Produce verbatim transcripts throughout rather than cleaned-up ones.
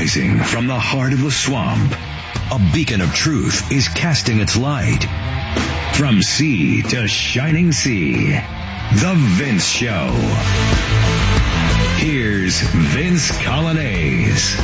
Rising from the heart of the swamp, a beacon of truth is casting its light. From sea to shining sea, The Vince Show. Here's Vince Coglianese.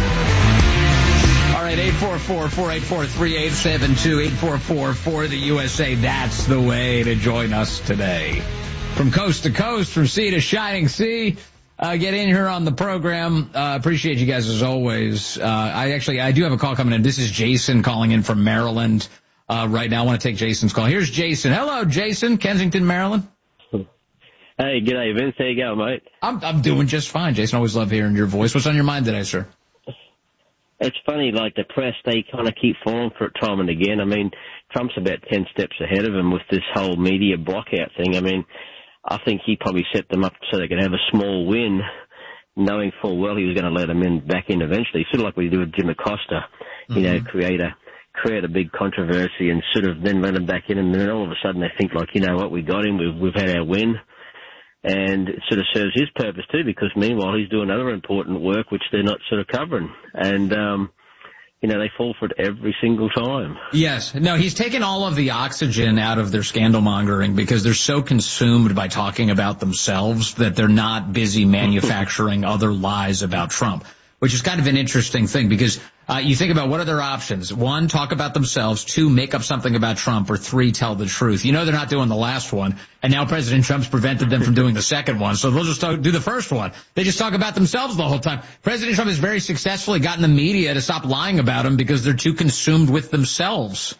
All right, eight four four, four eight four, three eight seven two, eight four four, four the U S A. That's the way to join us today. From coast to coast, from sea to shining sea. Uh, get in here on the program. Uh, appreciate you guys as always. Uh, I actually, I do have a call coming in. This is Jason calling in from Maryland. Uh, right now I want to take Jason's call. Here's Jason. Hello, Jason, Kensington, Maryland. Hey, g'day, Vince. How you going, mate? I'm, I'm doing just fine, Jason. Always love hearing your voice. What's on your mind today, sir? It's funny, like the press, they kind of keep falling for it time and again. I mean, Trump's about ten steps ahead of him with this whole media blockout thing. I mean, I think he probably set them up so they could have a small win, knowing full well he was going to let them in back in eventually. Sort of like we do with Jim Acosta, you mm-hmm. know, create a create a big controversy and sort of then let him back in, and then all of a sudden they think like, you know what, we got him, we've we've had our win, and it sort of serves his purpose too, because meanwhile he's doing other important work which they're not sort of covering, and um, you know, they fall for it every single time. Yes. No, he's taken all of the oxygen out of their scandal mongering because they're so consumed by talking about themselves that they're not busy manufacturing other lies about Trump, which is kind of an interesting thing because uh, you think about what are their options. One, talk about themselves. Two, make up something about Trump. Or three, tell the truth. You know they're not doing the last one, and now President Trump's prevented them from doing the second one, so they'll just talk, do the first one. They just talk about themselves the whole time. President Trump has very successfully gotten the media to stop lying about him because they're too consumed with themselves.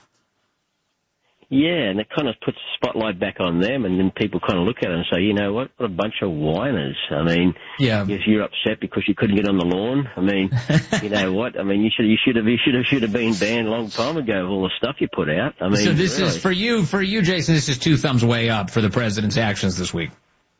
Yeah, and it kind of puts the spotlight back on them, and then people kind of look at it and say, you know what, what a bunch of whiners. I mean, yeah. if you're upset because you couldn't get on the lawn, I mean, you know what, I mean, you should you should have you should have should have been banned a long time ago of all the stuff you put out. I mean, so this really. is for you, for you, Jason. This is two thumbs way up for the president's actions this week.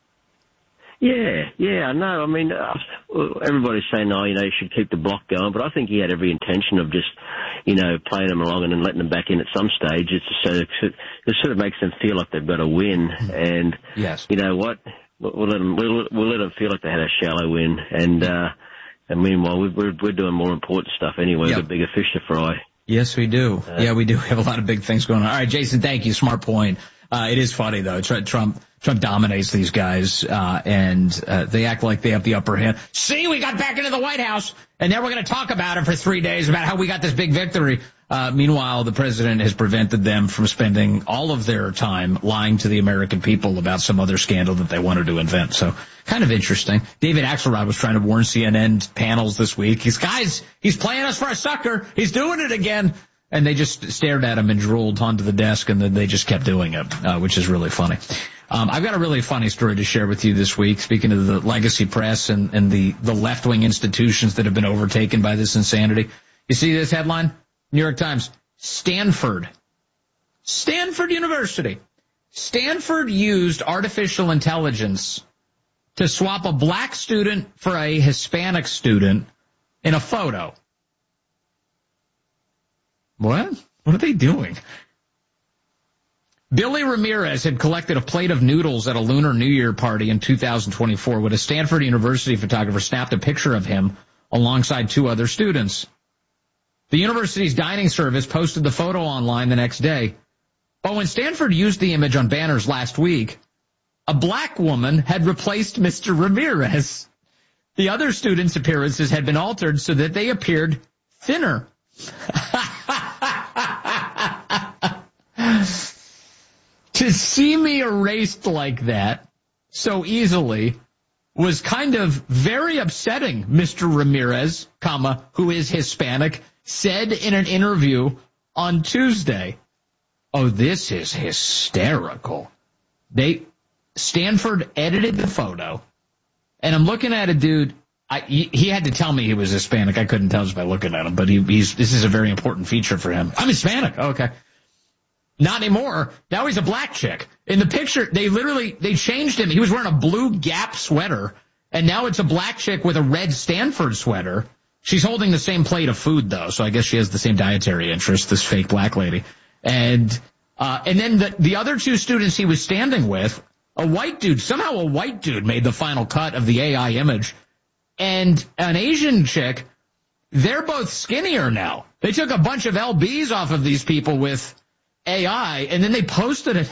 Yeah, yeah, I know. I mean, uh, everybody's saying, oh, you know, you should keep the block going, but I think he had every intention of just, you know, playing them along and then letting them back in at some stage. It's so it sort of makes them feel like they've got a win, and yes, you know what, we'll let them we'll, we'll let them feel like they had a shallow win, and uh, and meanwhile we're we're doing more important stuff anyway. Yep. We've got bigger fish to fry. Yes, we do. Uh, yeah, we do. We have a lot of big things going on. All right, Jason, thank you. Smart point. Uh, it is funny though. Trump. Trump dominates these guys, uh, and uh, they act like they have the upper hand. See, we got back into the White House, and now we're going to talk about it for three days about how we got this big victory. Uh, meanwhile, the president has prevented them from spending all of their time lying to the American people about some other scandal that they wanted to invent. So kind of interesting. David Axelrod was trying to warn C N N panels this week. He's, guys, he's playing us for a sucker. He's doing it again. And they just stared at him and drooled onto the desk, and then they just kept doing it, uh, which is really funny. Um, I've got a really funny story to share with you this week, speaking of the legacy press and, and the, the left-wing institutions that have been overtaken by this insanity. You see this headline? New York Times. Stanford. Stanford University. Stanford used artificial intelligence to swap a black student for a Hispanic student in a photo. What? What are they doing? Billy Ramirez had collected a plate of noodles at a Lunar New Year party in two thousand twenty-four when a Stanford University photographer snapped a picture of him alongside two other students. The university's dining service posted the photo online the next day. But when Stanford used the image on banners last week, a black woman had replaced Mister Ramirez. The other students' appearances had been altered so that they appeared thinner. To see me erased like that so easily was kind of very upsetting, Mister Ramirez, comma, who is Hispanic, said in an interview on Tuesday. Oh, this is hysterical. They, Stanford edited the photo, and I'm looking at a dude. I, he, he had to tell me he was Hispanic. I couldn't tell just by looking at him, but he, he's, this is a very important feature for him. I'm Hispanic. Oh, okay. Not anymore. Now he's a black chick. In the picture, they literally, they changed him. He was wearing a blue Gap sweater, and now it's a black chick with a red Stanford sweater. She's holding the same plate of food, though, so I guess she has the same dietary interest, this fake black lady. And, uh, and then the, the other two students he was standing with, a white dude, somehow a white dude made the final cut of the A I image, and an Asian chick they're both skinnier now. They took a bunch of L Bs off of these people with A I, and then they posted it.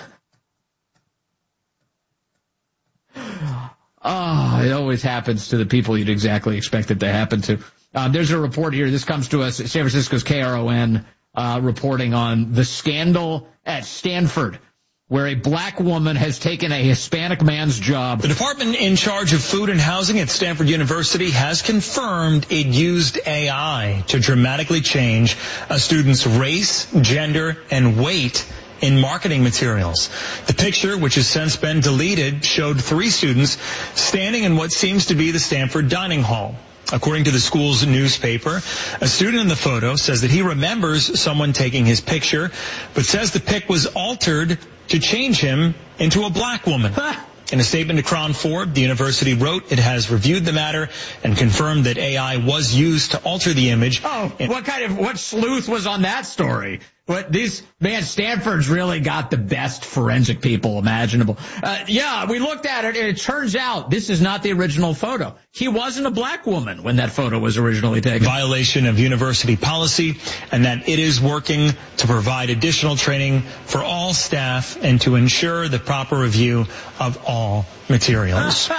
Oh, it always happens to the people you'd exactly expect it to happen to. Uh, there's a report here. This comes to us, San Francisco's K R O N, uh, reporting on the scandal at Stanford, where a black woman has taken a Hispanic man's job. The department in charge of food and housing at Stanford University has confirmed it used A I to dramatically change a student's race, gender, and weight in marketing materials. The picture, which has since been deleted, showed three students standing in what seems to be the Stanford dining hall. According to the school's newspaper, a student in the photo says that he remembers someone taking his picture, but says the pic was altered to change him into a black woman. In a statement to Crown four, the university wrote it has reviewed the matter and confirmed that A I was used to alter the image. Oh, what kind of, what sleuth was on that story? What these, man, Stanford's really got the best forensic people imaginable. Uh, yeah, we looked at it and it turns out this is not the original photo. He wasn't a black woman when that photo was originally taken. Violation of university policy, and that it is working to provide additional training for all staff and to ensure the proper review of all materials.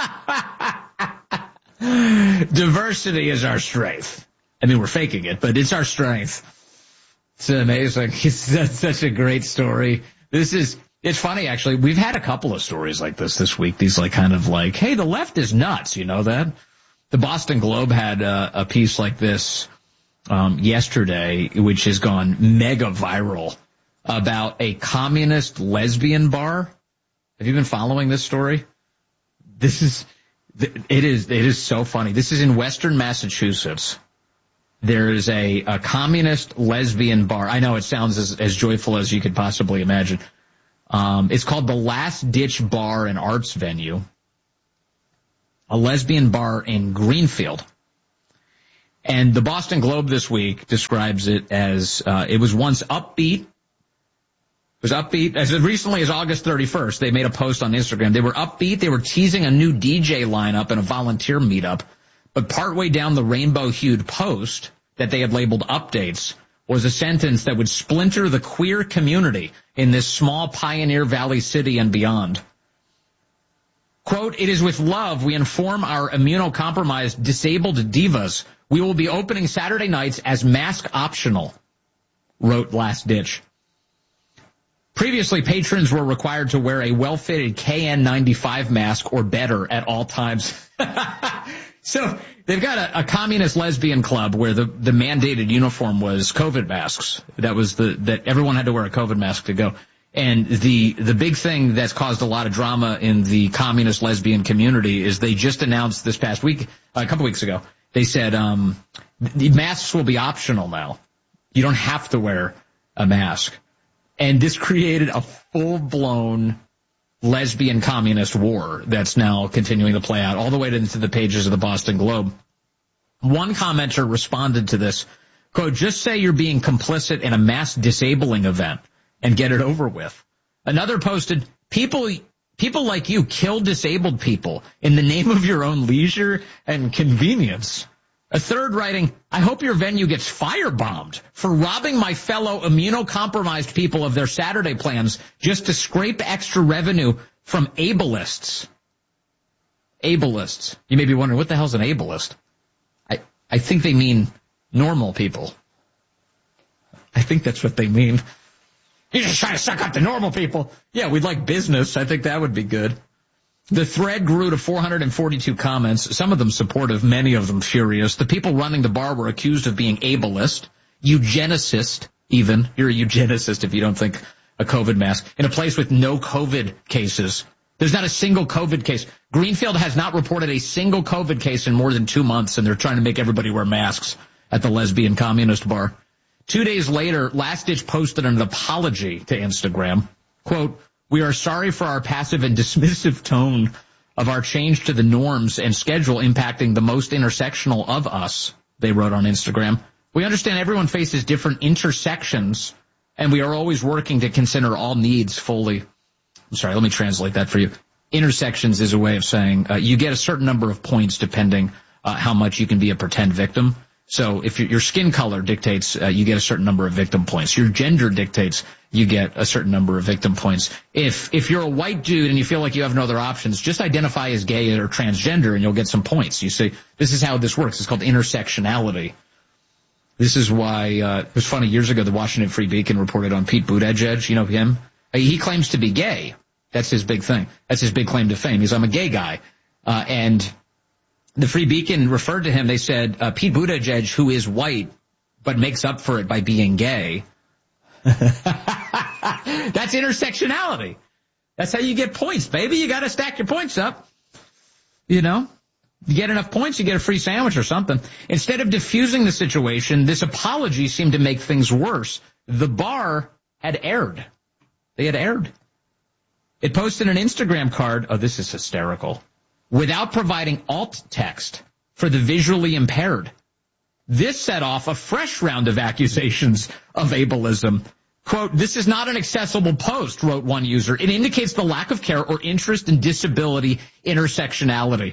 Diversity is our strength. I mean, we're faking it, but it's our strength. It's amazing. That's such a great story. This is, it's funny actually. We've had a couple of stories like this this week. These like kind of like, hey, the left is nuts. You know that? The Boston Globe had a, a piece like this um, yesterday, which has gone mega viral, about a communist lesbian bar. Have you been following this story? This is, it is, it is so funny. This is in Western Massachusetts. There is a, a communist lesbian bar. I know it sounds as, as joyful as you could possibly imagine. Um, it's called the Last Ditch Bar and Arts Venue, a lesbian bar in Greenfield. And the Boston Globe this week describes it as uh, it was once upbeat. It was upbeat. As recently as August thirty-first, they made a post on Instagram. They were upbeat. They were teasing a new D J lineup and a volunteer meetup. But partway down the rainbow-hued post that they had labeled updates was a sentence that would splinter the queer community in this small Pioneer Valley city and beyond. Quote, it is with love we inform our immunocompromised disabled divas we will be opening Saturday nights as mask optional, wrote Last Ditch. Previously, patrons were required to wear a well-fitted K N ninety-five mask or better at all times. So they've got a, a communist lesbian club where the, the mandated uniform was COVID masks. That was the, that everyone had to wear a COVID mask to go. And the, the big thing that's caused a lot of drama in the communist lesbian community is they just announced this past week, a couple weeks ago, they said, um, the masks will be optional now. You don't have to wear a mask. And this created a full-blown lesbian communist war that's now continuing to play out all the way into the pages of the Boston Globe. One commenter responded to this, quote, just say you're being complicit in a mass disabling event and get it over with. Another posted, people, people like you kill disabled people in the name of your own leisure and convenience. A third writing, I hope your venue gets firebombed for robbing my fellow immunocompromised people of their Saturday plans just to scrape extra revenue from ableists. Ableists. You may be wondering, what the hell's an ableist? I, I think they mean normal people. I think that's what they mean. You're just trying to suck up the normal people. Yeah, we'd like business. I think that would be good. The thread grew to four hundred forty-two comments, some of them supportive, many of them furious. The people running the bar were accused of being ableist, eugenicist even. You're a eugenicist if you don't think a COVID mask. In a place with no COVID cases. There's not a single COVID case. Greenfield has not reported a single COVID case in more than two months, and they're trying to make everybody wear masks at the lesbian communist bar. Two days later, Last Ditch posted an apology to Instagram. Quote, we are sorry for our passive and dismissive tone of our change to the norms and schedule impacting the most intersectional of us, they wrote on Instagram. We understand everyone faces different intersections, and we are always working to consider all needs fully. I'm sorry, let me translate that for you. Intersections is a way of saying uh, you get a certain number of points depending uh, how much you can be a pretend victim. So if your skin color dictates, uh, you get a certain number of victim points. Your gender dictates you get a certain number of victim points. If if you're a white dude and you feel like you have no other options, just identify as gay or transgender and you'll get some points. You see, this is how this works. It's called intersectionality. This is why, uh, it was funny, years ago, the Washington Free Beacon reported on Pete Buttigieg. You know him? He claims to be gay. That's his big thing. That's his big claim to fame. He's, I'm a gay guy. Uh, and the Free Beacon referred to him. They said, uh, Pete Buttigieg, who is white, but makes up for it by being gay. That's intersectionality. That's how you get points, baby. You got to stack your points up. You know, you get enough points, you get a free sandwich or something. Instead of diffusing the situation, this apology seemed to make things worse. The bar had aired. They had aired. It posted an Instagram card. Oh, this is hysterical. Without providing alt text for the visually impaired. This set off a fresh round of accusations of ableism. Quote, this is not an accessible post, wrote one user. It indicates the lack of care or interest in disability intersectionality.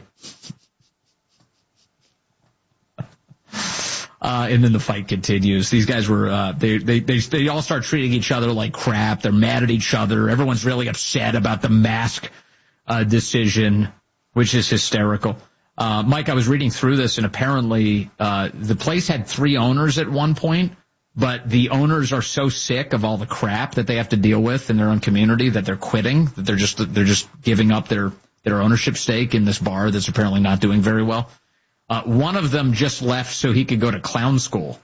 Uh, and then the fight continues. These guys were, uh, they, they, they, they all start treating each other like crap. They're mad at each other. Everyone's really upset about the mask, uh, decision, which is hysterical. Uh, Mike, I was reading through this and apparently, uh, the place had three owners at one point, but the owners are so sick of all the crap that they have to deal with in their own community that they're quitting, that they're just, they're just giving up their, their ownership stake in this bar that's apparently not doing very well. Uh, one of them just left so he could go to clown school.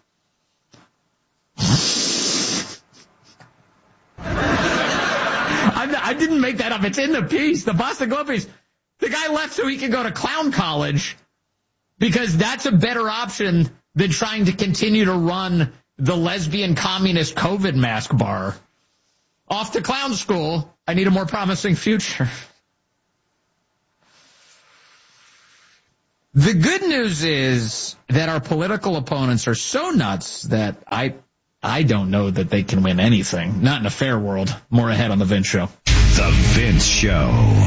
I, I didn't make that up. It's in the piece, the Boston Globe piece. The guy left so he could go to clown college because that's a better option than trying to continue to run the lesbian communist COVID mask bar. Off to clown school. I need a more promising future. The good news is that our political opponents are so nuts that I I don't know that they can win anything. Not in a fair world. More ahead on The Vince Show. The Vince Show.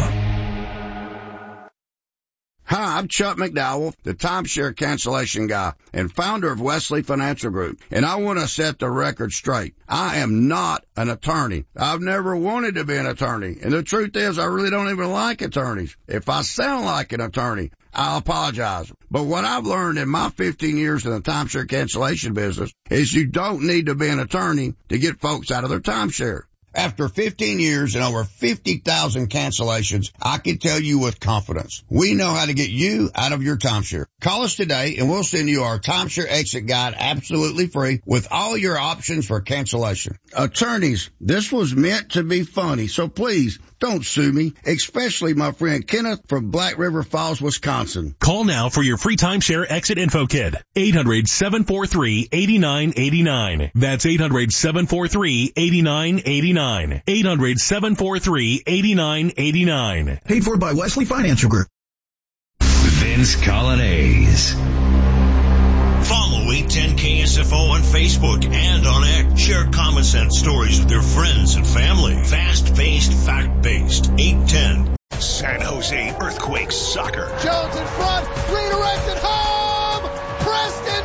Hi, I'm Chuck McDowell, the timeshare cancellation guy and founder of Wesley Financial Group, and I want to set the record straight. I am not an attorney. I've never wanted to be an attorney, and the truth is I really don't even like attorneys. If I sound like an attorney, I apologize. But what I've learned in my fifteen years in the timeshare cancellation business is you don't need to be an attorney to get folks out of their timeshare. After fifteen years and over fifty thousand cancellations, I can tell you with confidence, we know how to get you out of your timeshare. Call us today and we'll send you our timeshare exit guide absolutely free with all your options for cancellation. Attorneys, this was meant to be funny, so please don't sue me, especially my friend Kenneth from Black River Falls, Wisconsin. Call now for your free timeshare exit info kit. eight hundred, seven four three, eight nine eight nine. That's eight hundred, seven four three, eight nine eight nine. eight hundred, seven four three, eight nine eight nine. Paid for by Wesley Financial Group. Vince Colonnese. Follow eight ten K S F O on Facebook and on X. Share common sense stories with your friends and family. Fast-paced, fact-based. eight ten. San Jose Earthquakes Soccer. Jones in front. Redirected home. Preston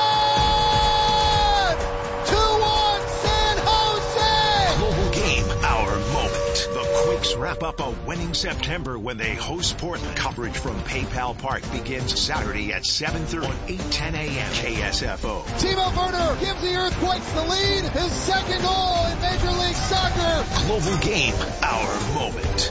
John. two one San Jose. Global game, our moment. The Quakes wrap up a winning September when they host Portland. Coverage from PayPal Park begins Saturday at seven thirty on eight ten a.m. K S F O. Timo Werner gives the Earthquakes the lead. His second goal in Major League Soccer. Global game, our moment.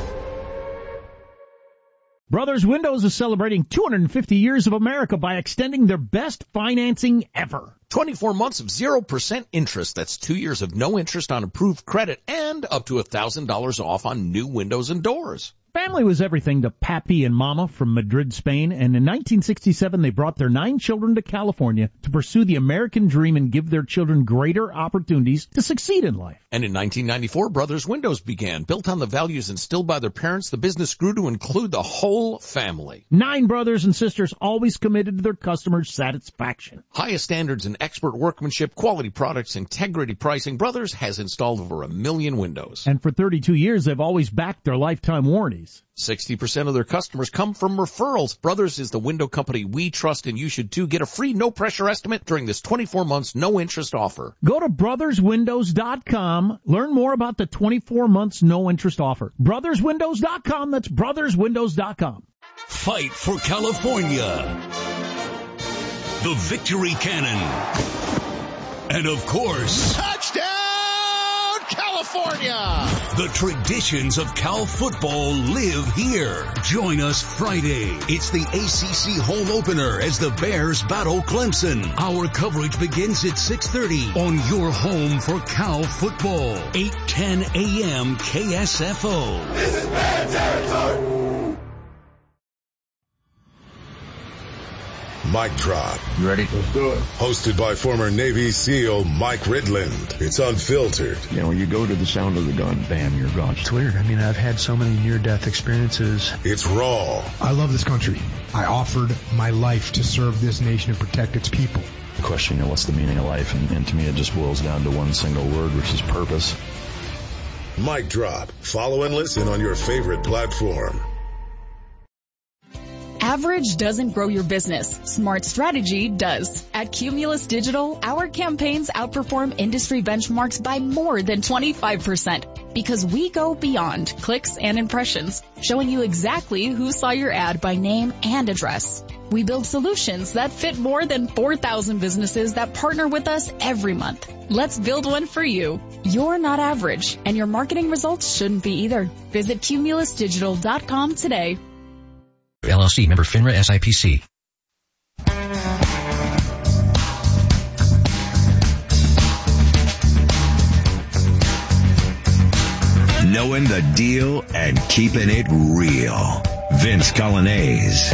Brothers Windows is celebrating two hundred fifty years of America by extending their best financing ever. twenty-four months of zero percent interest. That's two years of no interest on approved credit and up to one thousand dollars off on new windows and doors. Family was everything to Pappy and Mama from Madrid, Spain, and in nineteen sixty-seven they brought their nine children to California to pursue the American dream and give their children greater opportunities to succeed in life. And in nineteen ninety-four, Brothers Windows began. Built on the values instilled by their parents, the business grew to include the whole family. Nine brothers and sisters always committed to their customers' satisfaction. Highest standards in expert workmanship, quality products, integrity pricing. Brothers has installed over a million windows. And for thirty-two years, they've always backed their lifetime warranties. days. sixty percent of their customers come from referrals. Brothers is the window company we trust, and you should too. Get a free no-pressure estimate during this twenty-four months no-interest offer. Go to brothers windows dot com. Learn more about the twenty-four months no-interest offer. brothers windows dot com. That's brothers windows dot com. Fight for California. The Victory Cannon. And of course, touchdown California! The traditions of Cal football live here. Join us Friday. It's the A C C home opener as the Bears battle Clemson. Our coverage begins at six thirty on your home for Cal football. eight ten a.m. K S F O. This is Bear territory. Mic Drop. You ready? Let's do it. Hosted by former Navy SEAL Mike Ridland. It's unfiltered. You know, when you go to the sound of the gun, bam, you're gone. It's weird. I mean, I've had so many near-death experiences. It's raw. I love this country. I offered my life to serve this nation and protect its people. The question, you know, what's the meaning of life? And, and to me, it just boils down to one single word, which is purpose. Mic Drop. Follow and listen on your favorite platform. Average doesn't grow your business. Smart strategy does. At Cumulus Digital, our campaigns outperform industry benchmarks by more than twenty-five percent because we go beyond clicks and impressions, showing you exactly who saw your ad by name and address. We build solutions that fit more than four thousand businesses that partner with us every month. Let's build one for you. You're not average, and your marketing results shouldn't be either. Visit cumulus digital dot com today. L L C, member FINRA S I P C. Knowing the deal and keeping it real. Vince Colonnese.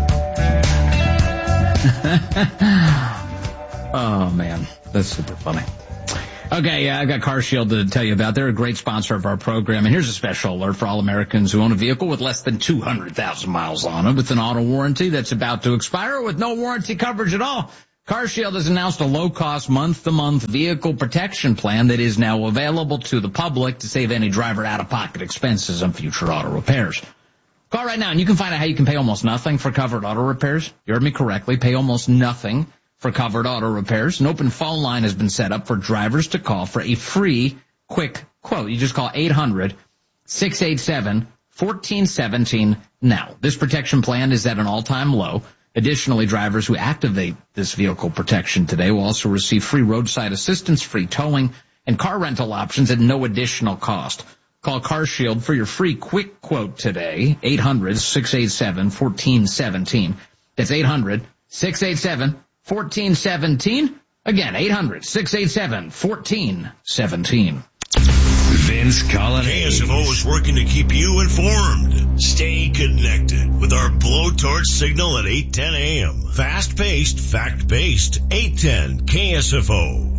Oh, man. That's super funny. Okay, yeah, I've got CarShield to tell you about. They're a great sponsor of our program. And here's a special alert for all Americans who own a vehicle with less than two hundred thousand miles on it with an auto warranty that's about to expire or with no warranty coverage at all. CarShield has announced a low-cost month-to-month vehicle protection plan that is now available to the public to save any driver out-of-pocket expenses on future auto repairs. Call right now, and you can find out how you can pay almost nothing for covered auto repairs. You heard me correctly. Pay almost nothing for covered auto repairs. An open phone line has been set up for drivers to call for a free, quick quote. You just call eight hundred, six eight seven, one four one seven now. This protection plan is at an all-time low. Additionally, drivers who activate this vehicle protection today will also receive free roadside assistance, free towing, and car rental options at no additional cost. Call CarShield for your free quick quote today, eight hundred, six eight seven, one four one seven. That's eight hundred, six eight seven, one four one seven. Again, eight hundred, six eight seven, one four one seven. Vince Colonnese. K S F O is working to keep you informed. Stay connected with our blowtorch signal at eight ten a.m. Fast-paced, fact-based, eight ten K S F O.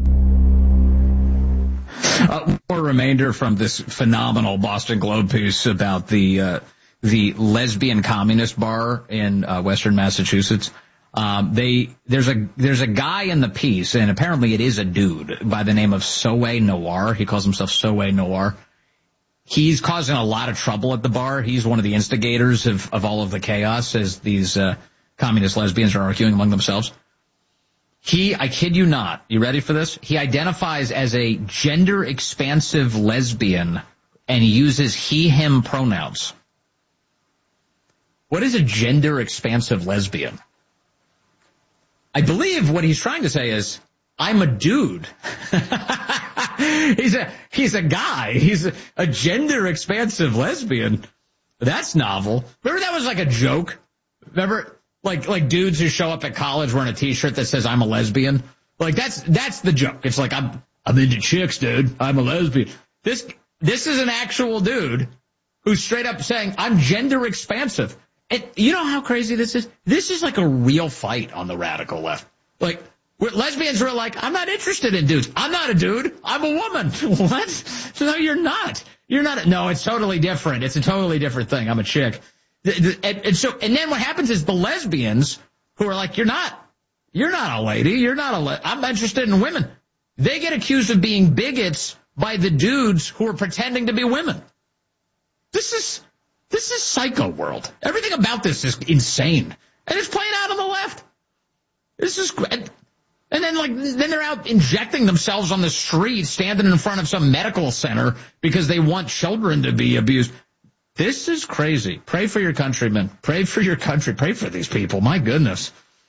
Uh, more remainder from this phenomenal Boston Globe piece about the uh, the lesbian communist bar in uh, Western Massachusetts. Um, they there's a there's a guy in the piece, and apparently it is a dude by the name of Soe Noir. He calls himself Soe Noir. He's causing a lot of trouble at the bar. He's one of the instigators of, of all of the chaos as these uh, communist lesbians are arguing among themselves. He, I kid you not, you ready for this? He identifies as a gender-expansive lesbian, and he uses he, him pronouns. What is a gender-expansive lesbian? I believe what he's trying to say is, I'm a dude. he's a he's a guy. He's a, a gender-expansive lesbian. That's novel. Remember that was like a joke? Remember? Like, like dudes who show up at college wearing a t-shirt that says I'm a lesbian. Like that's, that's the joke. It's like, I'm, I'm into chicks, dude. I'm a lesbian. This, this is an actual dude who's straight up saying I'm gender expansive. And you know how crazy this is? This is like a real fight on the radical left. Like, lesbians are like, I'm not interested in dudes. I'm not a dude. I'm a woman. What? No, you're not. You're not. A, no, it's totally different. It's a totally different thing. I'm a chick. And, and so, and then what happens is the lesbians who are like, you're not, you're not a lady, you're not a, le- I'm interested in women. They get accused of being bigots by the dudes who are pretending to be women. This is, This is psycho world. Everything about this is insane. And it's playing out on the left. This is great. And then, like, then they're out injecting themselves on the street, standing in front of some medical center because they want children to be abused. This is crazy. Pray for your countrymen. Pray for your country. Pray for these people. My goodness.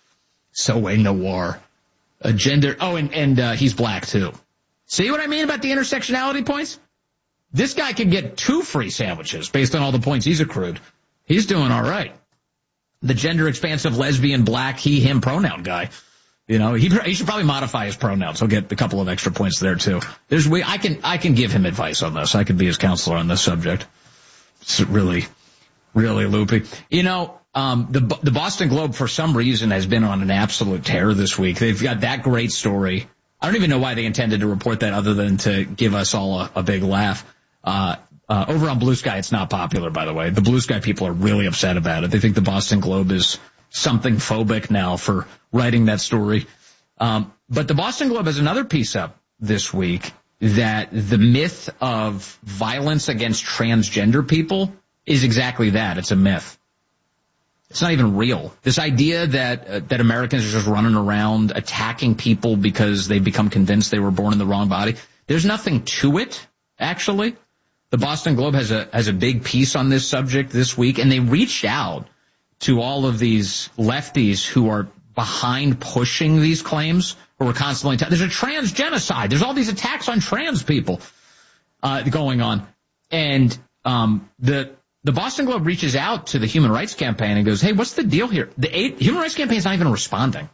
Soe Noir. A gender. Oh, and, and uh, he's black, too. See what I mean about the intersectionality points? This guy could get two free sandwiches based on all the points he's accrued. He's doing all right. The gender expansive lesbian black he him pronoun guy. You know, he, he should probably modify his pronouns. He'll get a couple of extra points there too. There's we I can I can give him advice on this. I could be his counselor on this subject. It's really, really loopy. You know, um, the the Boston Globe for some reason has been on an absolute tear this week. They've got that great story. I don't even know why they intended to report that other than to give us all a, a big laugh. Uh, uh, over on Blue Sky, it's not popular, by the way. The Blue Sky people are really upset about it. They think the Boston Globe is something phobic now for writing that story. Um, but the Boston Globe has another piece up this week that the myth of violence against transgender people is exactly that. It's a myth. It's not even real. This idea that uh, that Americans are just running around attacking people because they become convinced they were born in the wrong body. There's nothing to it, actually. The Boston Globe has a has a big piece on this subject this week, and they reached out to all of these lefties who are behind pushing these claims, who are constantly t- there's a trans genocide. There's all these attacks on trans people uh, going on, and um, the the Boston Globe reaches out to the Human Rights Campaign and goes, "Hey, what's the deal here? The eight, Human Rights Campaign is not even responding.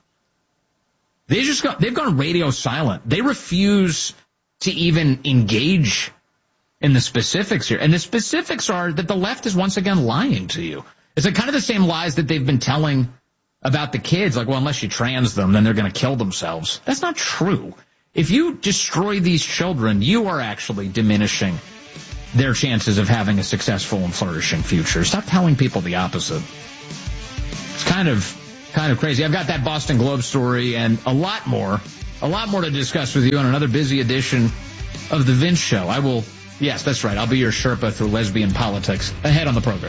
They just got they've gone radio silent. They refuse to even engage in the specifics here. And the specifics are that the left is once again lying to you. It's like kind of the same lies that they've been telling about the kids. Like, well, unless you trans them, then they're going to kill themselves. That's not true. If you destroy these children, you are actually diminishing their chances of having a successful and flourishing future. Stop telling people the opposite. It's kind of, kind of crazy. I've got that Boston Globe story and a lot more, a lot more to discuss with you on another busy edition of The Vince Show. I will... Yes, that's right. I'll be your Sherpa through lesbian politics. Ahead on the program.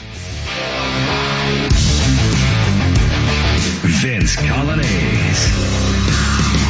Vince Coglianese.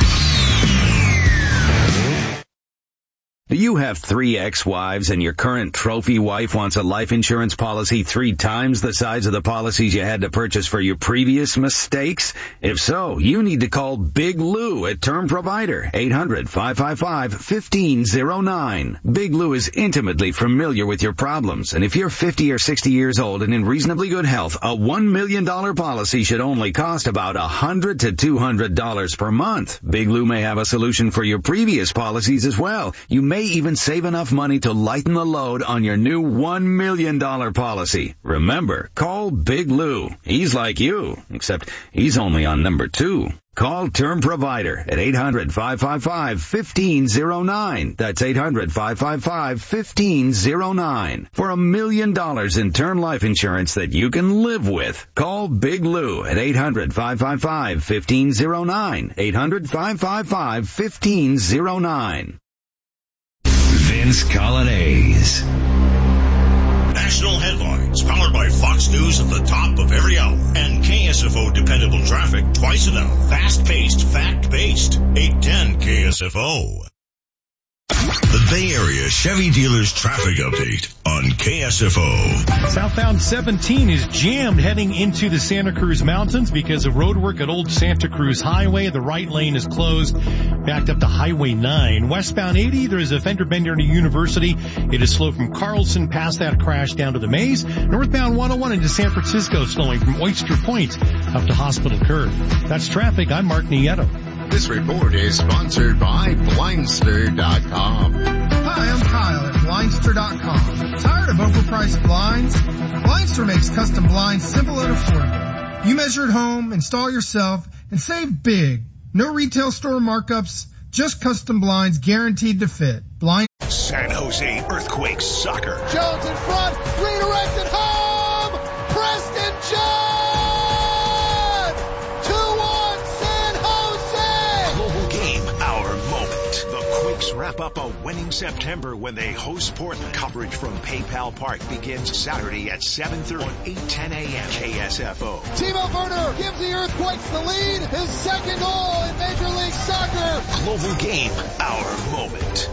Do you have three ex-wives and your current trophy wife wants a life insurance policy three times the size of the policies you had to purchase for your previous mistakes? If so, you need to call Big Lou at Term Provider, eight hundred, five five five, one five zero nine. Big Lou is intimately familiar with your problems, and if you're fifty or sixty years old and in reasonably good health, a one million dollars policy should only cost about one hundred to two hundred dollars per month. Big Lou may have a solution for your previous policies as well. You may even save enough money to lighten the load on your new one million dollars policy. Remember, call Big Lou. He's like you, except he's only on number two. Call Term Provider at eight hundred, five five five, one five zero nine. That's eight hundred, five five five, one five zero nine. For a million dollars in term life insurance that you can live with. Call Big Lou at eight hundred, five five five, one five zero nine. eight hundred, five five five, one five zero nine. Vince Coglianese. National headlines powered by Fox News at the top of every hour and K S F O dependable traffic twice an hour. Fast-paced, fact-based. eight ten K S F O. The Bay Area Chevy Dealers traffic update on K S F O. Southbound seventeen is jammed heading into the Santa Cruz Mountains because of road work at Old Santa Cruz Highway. The right lane is closed, backed up to Highway nine. Westbound eighty, there is a fender bender near University. It is slow from Carlson past that crash down to the Maze. Northbound one oh one into San Francisco, slowing from Oyster Point up to Hospital Curve. That's traffic. I'm Mark Nieto. This report is sponsored by Blindster dot com. Hi, I'm Kyle at Blindster dot com. Tired of overpriced blinds? Blindster makes custom blinds simple and affordable. You measure at home, install yourself, and save big. No retail store markups, just custom blinds guaranteed to fit. Blind. San Jose Earthquakes soccer. Jones in front, redirected home! Preston Jones! wrap up a winning September when they host Portland. Coverage from PayPal Park begins Saturday at seven thirty on eight ten a.m. K S F O. Timo Werner gives the Earthquakes the lead. His second goal in Major League Soccer. Global Game, our moment.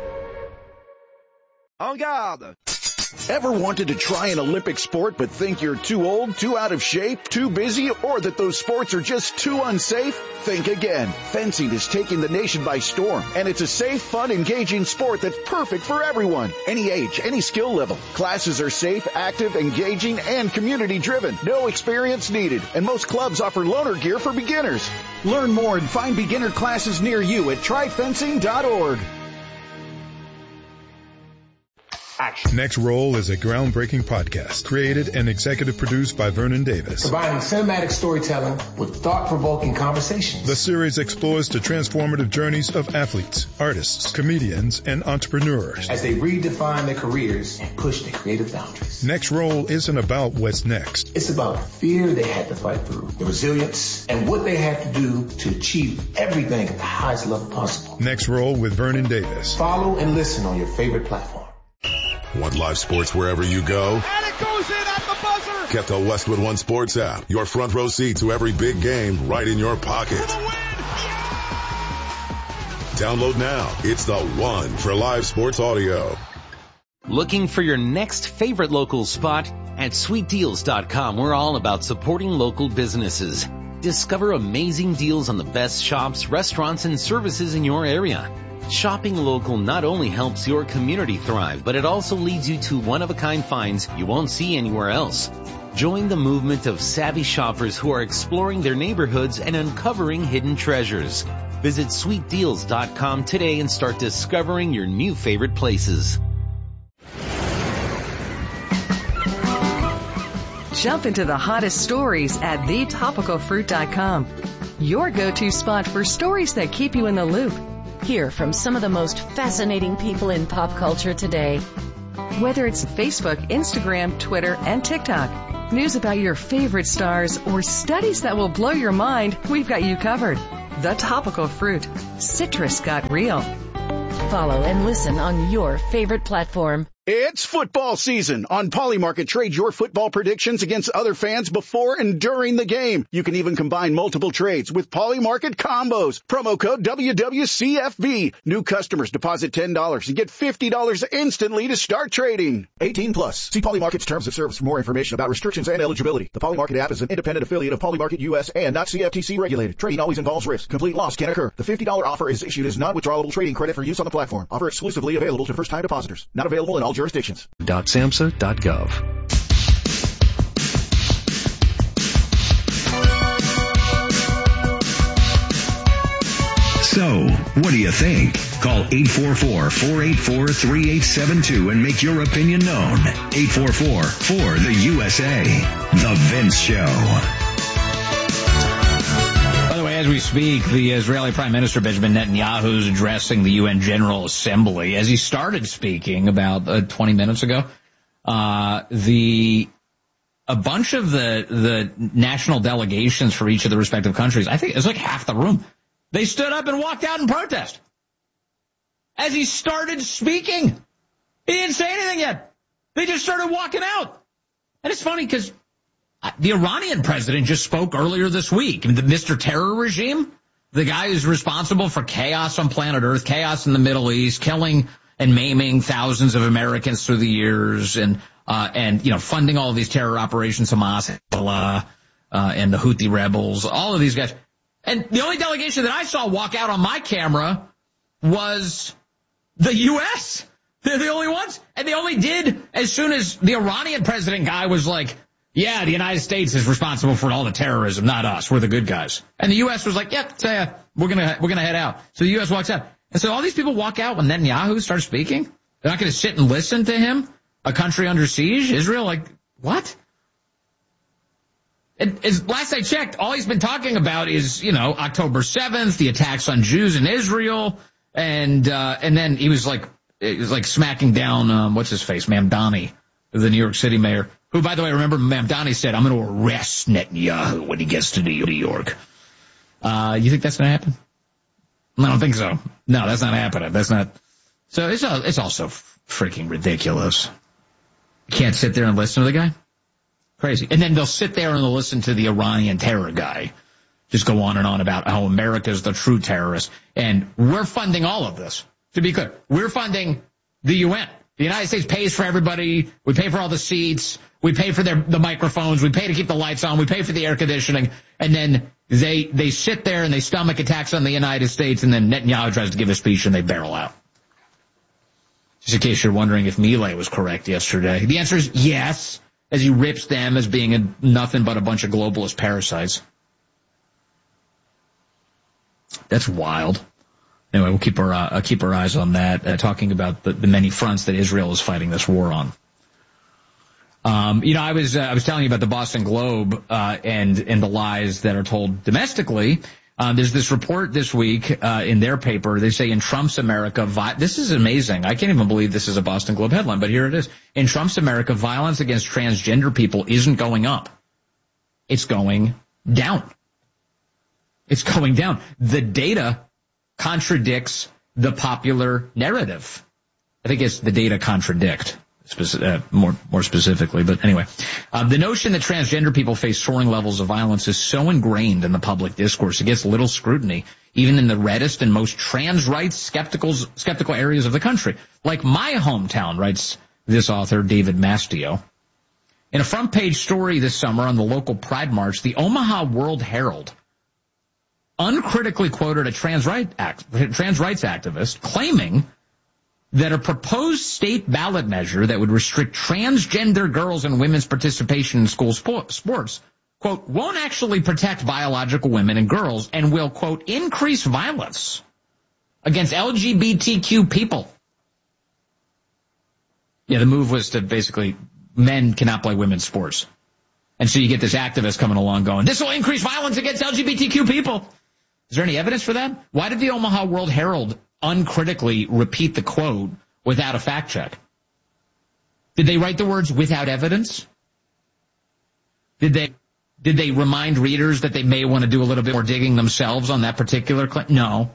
En garde! Ever wanted to try an Olympic sport but think you're too old, too out of shape, too busy, or that those sports are just too unsafe? Think again. Fencing is taking the nation by storm, and it's a safe, fun, engaging sport that's perfect for everyone. Any age, any skill level. Classes are safe, active, engaging, and community-driven. No experience needed, and most clubs offer loaner gear for beginners. Learn more and find beginner classes near you at try fencing dot org. Action. Next Roll is a groundbreaking podcast created and executive produced by Vernon Davis. Combining cinematic storytelling with thought-provoking conversations. The series explores the transformative journeys of athletes, artists, comedians, and entrepreneurs as they redefine their careers and push their creative boundaries. Next Roll isn't about what's next. It's about the fear they had to fight through, the resilience, and what they had to do to achieve everything at the highest level possible. Next Roll with Vernon Davis. Follow and listen on your favorite platform. Want live sports wherever you go? And it goes in at the buzzer! Get the Westwood One Sports app. Your front row seat to every big game right in your pocket. Download now. It's the one for live sports audio. Looking for your next favorite local spot? At sweet deals dot com, we're all about supporting local businesses. Discover amazing deals on the best shops, restaurants, and services in your area. Shopping local not only helps your community thrive, but it also leads you to one-of-a-kind finds you won't see anywhere else. Join the movement of savvy shoppers who are exploring their neighborhoods and uncovering hidden treasures. Visit sweet deals dot com today and start discovering your new favorite places. Jump into the hottest stories at the topical fruit dot com. Your go-to spot for stories that keep you in the loop. Hear from some of the most fascinating people in pop culture today. Whether it's Facebook, Instagram, Twitter, and TikTok, news about your favorite stars, or studies that will blow your mind, we've got you covered. The Topical Fruit. Citrus got real. Follow and listen on your favorite platform. It's football season. On Polymarket, trade your football predictions against other fans before and during the game. You can even combine multiple trades with Polymarket combos. Promo code W W C F B. New customers deposit ten dollars and get fifty dollars instantly to start trading. eighteen plus. See Polymarket's terms of service for more information about restrictions and eligibility. The Polymarket app is an independent affiliate of Polymarket U S and not C F T C regulated. Trading always involves risk. Complete loss can occur. The fifty dollars offer is issued as non-withdrawable trading credit for use on the platform. Offer exclusively available to first-time depositors. Not available in all jurisdictions. .samsa dot gov. So, what do you think? Call eight four four, four eight four, three eight seven two and make your opinion known. eight four four, four the U S A. The Vince Show. As we speak, the Israeli Prime Minister Benjamin Netanyahu is addressing the U N General Assembly. As he started speaking about uh, twenty minutes ago, uh, the a bunch of the the national delegations for each of the respective countries, I think it's like half the room, they stood up and walked out in protest. As he started speaking, he didn't say anything yet. They just started walking out. And it's funny because the Iranian president just spoke earlier this week. The Mister Terror regime, the guy who's responsible for chaos on planet Earth, chaos in the Middle East, killing and maiming thousands of Americans through the years, and uh, and you know funding all of these terror operations, Hamas, Hezbollah, uh, and the Houthi rebels, all of these guys. And the only delegation that I saw walk out on my camera was the U S They're the only ones, and they only did as soon as the Iranian president guy was like, yeah, the United States is responsible for all the terrorism, not us. We're the good guys. And the U S was like, yeah, uh, we're gonna we're gonna head out. So the U S walks out. And so all these people walk out when Netanyahu starts speaking. They're not gonna sit and listen to him. A country under siege, Israel, like what? And as last I checked, all he's been talking about is, you know, October seventh, the attacks on Jews in Israel, and uh, and then he was like, it was like smacking down um, what's his face, Mamdani, the New York City mayor. Who, by the way, remember Mamdani said, I'm going to arrest Netanyahu when he gets to New York. Uh, you think that's going to happen? I don't think so. No, that's not happening. That's not. So it's all, it's also freaking ridiculous. You can't sit there and listen to the guy? Crazy. And then they'll sit there and they'll listen to the Iranian terror guy just go on and on about how America's the true terrorist. And we're funding all of this. To be clear, we're funding the U N. The United States pays for everybody. We pay for all the seats. We pay for their, the microphones. We pay to keep the lights on. We pay for the air conditioning. And then they, they sit there and they stomach attacks on the United States. And then Netanyahu tries to give a speech and they barrel out. Just in case you're wondering if Milei was correct yesterday. The answer is yes, as he rips them as being a, nothing but a bunch of globalist parasites. That's wild. Anyway, we'll keep our uh, keep our eyes on that, uh, talking about the, the many fronts that Israel is fighting this war on. Um, you know, I was uh, I was telling you about the Boston Globe uh, and and the lies that are told domestically. Uh, there's this report this week uh, in their paper. They say in Trump's America, vi- this is amazing. I can't even believe this is a Boston Globe headline, but here it is. In Trump's America, violence against transgender people isn't going up. It's going down. It's going down. The data contradicts the popular narrative. I think it's the data contradict. Speci- uh, more more specifically, but anyway. Uh, the notion that transgender people face soaring levels of violence is so ingrained in the public discourse, it gets little scrutiny, even in the reddest and most trans rights skeptical, skeptical areas of the country. Like my hometown, writes this author, David Mastio. In a front page story this summer on the local Pride March, the Omaha World Herald uncritically quoted a trans, right act, trans rights activist claiming that a proposed state ballot measure that would restrict transgender girls and women's participation in school sports, quote, won't actually protect biological women and girls and will, quote, increase violence against L G B T Q people. Yeah, the move was to basically, men cannot play women's sports. And so you get this activist coming along going, this will increase violence against L G B T Q people. Is there any evidence for that? Why did the Omaha World Herald uncritically repeat the quote without a fact check? Did they write the words without evidence? Did they did they remind readers that they may want to do a little bit more digging themselves on that particular claim? No.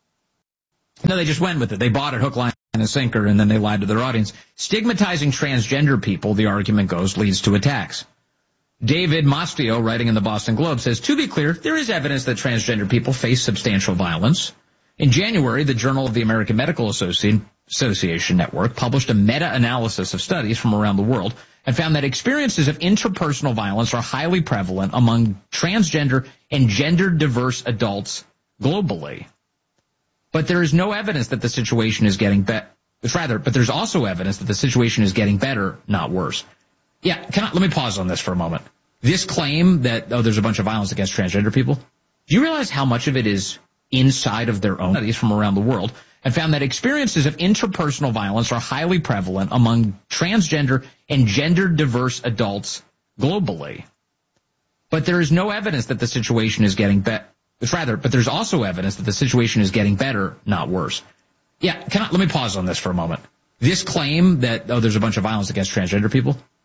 No, they just went with it. They bought it hook, line, and sinker, and then they lied to their audience. Stigmatizing transgender people, the argument goes, leads to attacks. David Mastio, writing in the Boston Globe, says, to be clear, there is evidence that transgender people face substantial violence. In January, the Journal of the American Medical Association Network published a meta-analysis of studies from around the world and found that experiences of interpersonal violence are highly prevalent among transgender and gender-diverse adults globally. But there is no evidence that the situation is getting better. Rather, but there's also evidence that the situation is getting better, not worse. Yeah, can I, let me pause on this for a moment. This claim that, oh, there's a bunch of violence against transgender people, do you realize how much of it is inside of their own studies from around the world, and found that experiences of interpersonal violence are highly prevalent among transgender and gender-diverse adults globally. But there is no evidence that the situation is getting better. Rather, but there's also evidence that the situation is getting better, not worse. Yeah, can I, let me pause on this for a moment. This claim that, oh, there's a bunch of violence against transgender people,